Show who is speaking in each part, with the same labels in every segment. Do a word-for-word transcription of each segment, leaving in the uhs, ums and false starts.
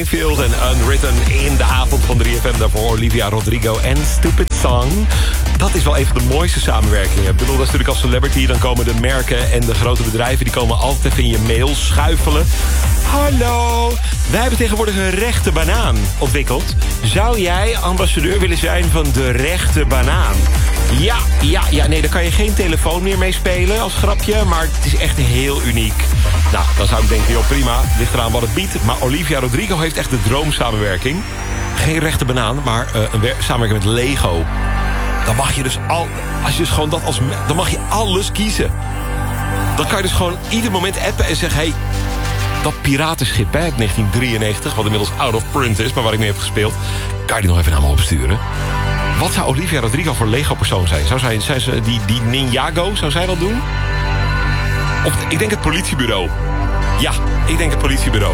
Speaker 1: Field en Unwritten in de avond van drie F M. Daarvoor Olivia Rodrigo en Stupid Song. Dat is wel een van de mooiste samenwerkingen. Ik bedoel, dat is natuurlijk als celebrity. Dan komen de merken en de grote bedrijven... die komen altijd even in je mail schuifelen. Hallo, wij hebben tegenwoordig een rechte banaan ontwikkeld. Zou jij ambassadeur willen zijn van de rechte banaan? Ja, ja, ja, nee, daar kan je geen telefoon meer mee spelen als grapje... maar het is echt heel uniek. Nou, dan zou ik denken, joh, prima, ligt eraan wat het biedt... maar Olivia Rodrigo heeft echt de droomsamenwerking. Geen rechte banaan, maar uh, een samenwerking met Lego. Dan mag je dus al, als je dus gewoon dat als, dan mag je alles kiezen. Dan kan je dus gewoon ieder moment appen en zeggen... hey, dat piratenschip hè, uit negentien drieënnegentig, wat inmiddels out of print is... maar waar ik mee heb gespeeld, kan je die nog even naar me opsturen? Wat zou Olivia Rodrigo voor Lego-persoon zijn? Zou zij, zij ze die, die Ninjago, zou zij dat doen? Of ik denk het politiebureau. Ja, ik denk het politiebureau.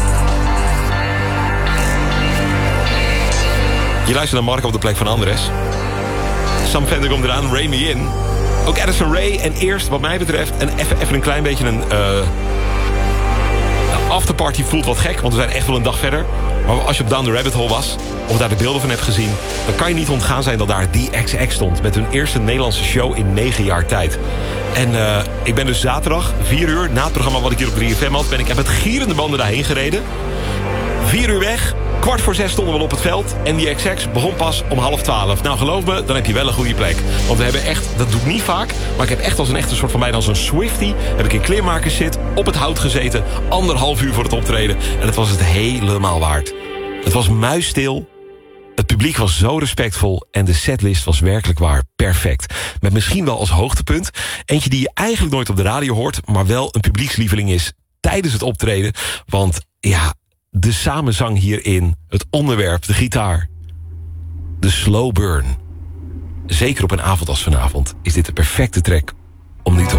Speaker 1: Je luistert naar Marco op de plek van Andres. Sam Fender komt eraan, Ray Me In. Ook Addison Rae. En eerst, wat mij betreft, een, even, even een klein beetje een... Uh, afterparty voelt wat gek, want we zijn echt wel een dag verder. Maar als je op Down the Rabbit Hole was, of daar de beelden van hebt gezien... dan kan je niet ontgaan zijn dat daar D X X stond... met hun eerste Nederlandse show in negen jaar tijd. En uh, ik ben dus zaterdag, vier uur, na het programma wat ik hier op drie F M had... ben ik met gierende banden daarheen gereden. Vier uur weg, kwart voor zes stonden we op het veld... en die X X begon pas om half twaalf. Nou, geloof me, dan heb je wel een goede plek. Want we hebben echt, dat doe ik niet vaak... maar ik heb echt als een echte soort van bijna als een Swiftie... heb ik in kleermakers zit, op het hout gezeten... anderhalf uur voor het optreden. En het was het helemaal waard. Het was muisstil. Het publiek was zo respectvol... en de setlist was werkelijk waar perfect. Met misschien wel als hoogtepunt... eentje die je eigenlijk nooit op de radio hoort... maar wel een publiekslieveling is tijdens het optreden. Want ja... de samenzang hierin, het onderwerp, de gitaar. De slow burn. Zeker op een avond als vanavond is dit de perfecte track om nu te